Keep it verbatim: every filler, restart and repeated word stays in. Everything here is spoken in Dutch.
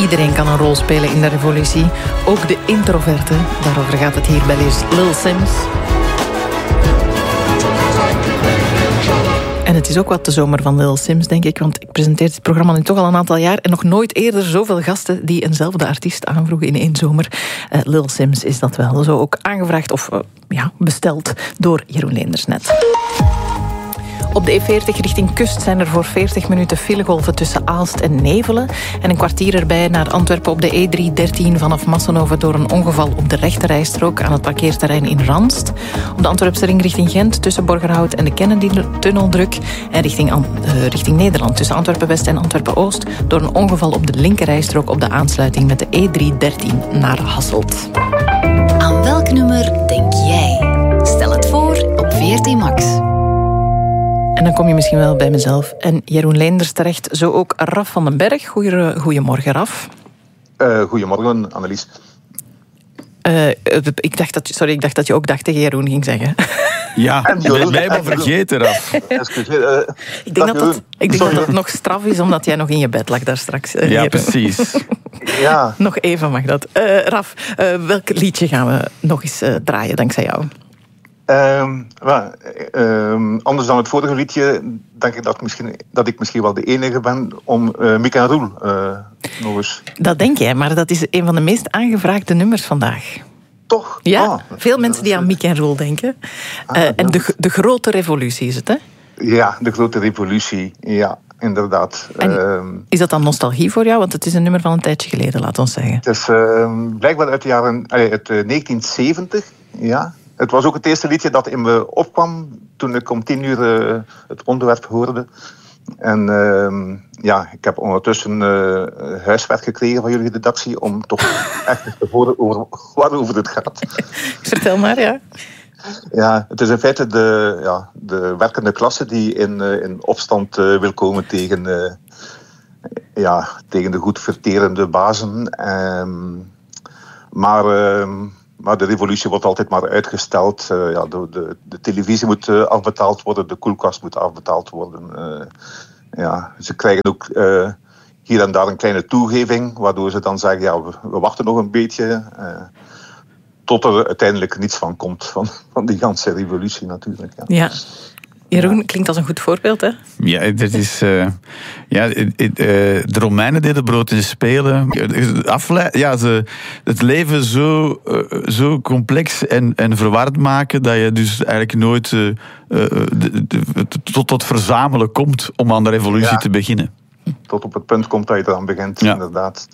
Iedereen kan een rol spelen in de revolutie. Ook de introverte. Daarover gaat het hier bij Lil Simz. En het is ook wat de zomer van Lil Simz, denk ik. Want ik presenteer dit programma nu toch al een aantal jaar. En nog nooit eerder zoveel gasten die eenzelfde artiest aanvroegen in één zomer. Uh, Lil Simz is dat wel. Zo ook aangevraagd of uh, ja, besteld door Jeroen Leenders net. Op de E veertig richting Kust zijn er voor veertig minuten filegolven tussen Aalst en Nevelen. En een kwartier erbij naar Antwerpen op de E driehonderddertien vanaf Massenhoven door een ongeval op de rechterrijstrook aan het parkeerterrein in Ranst. Op de Antwerpse ring richting Gent tussen Borgerhout en de Kennedy-tunnel druk. En richting, uh, richting Nederland tussen Antwerpen-West en Antwerpen-Oost door een ongeval op de linkerrijstrook op de aansluiting met de E driehonderddertien naar Hasselt. Aan welk nummer denk jij? Stel het voor op V R T Max. En dan kom je misschien wel bij mezelf en Jeroen Leenders terecht. Zo ook Raf van den Berg. Goeie, goedemorgen, Raf. Uh, goedemorgen, Annelies. Uh, ik dacht dat, sorry, ik dacht dat je ook dag tegen Jeroen ging zeggen. Ja, ik ben mij maar vergeten, Raf. Uh, ik denk, dat, dat, ik denk dat het nog straf is, omdat jij nog in je bed lag daar straks. Uh, ja, Jeroen. precies. Ja. Nog even mag dat. Uh, Raf, uh, welk liedje gaan we nog eens uh, draaien, dankzij jou? Um, well, um, anders dan het vorige liedje denk ik dat, misschien, dat ik misschien wel de enige ben om uh, Mick en Roel uh, nog eens... Dat denk jij, maar dat is een van de meest aangevraagde nummers vandaag. Toch? Ja, ah, veel mensen die aan Mick en Roel denken. Ah, uh, en de, de grote revolutie is het, hè? Ja, de grote revolutie, ja, inderdaad. Um, is dat dan nostalgie voor jou? Want het is een nummer van een tijdje geleden, laat ons zeggen. Het is uh, blijkbaar uit de jaren uh, uit, uh, negentien zeventig, ja. Het was ook het eerste liedje dat in me opkwam toen ik om tien uur uh, het onderwerp hoorde. En uh, ja, ik heb ondertussen uh, huiswerk gekregen van jullie redactie om toch echt te horen over waarover het gaat. Vertel maar, ja. Ja, het is in feite de, ja, de werkende klasse die in, uh, in opstand uh, wil komen tegen, uh, ja, tegen de goed verterende bazen. Um, maar... Uh, Maar de revolutie wordt altijd maar uitgesteld. Uh, ja, de, de, de televisie moet uh, afbetaald worden, de koelkast moet afbetaald worden. Uh, ja, ze krijgen ook uh, hier en daar een kleine toegeving, waardoor ze dan zeggen, ja, we, we wachten nog een beetje. Uh, tot er uiteindelijk niets van komt, van, van die ganse revolutie natuurlijk. Ja. Ja. Jeroen, klinkt als een goed voorbeeld, hè? Ja, dat is... Uh, ja, uh, de Romeinen deden brood in spelen. Afle- ja, ze, het leven zo, uh, zo complex en, en verward maken, dat je dus eigenlijk nooit uh, uh, de, de, tot dat verzamelen komt om aan de revolutie ja. te beginnen. Tot op het punt komt dat je eraan begint, ja. inderdaad.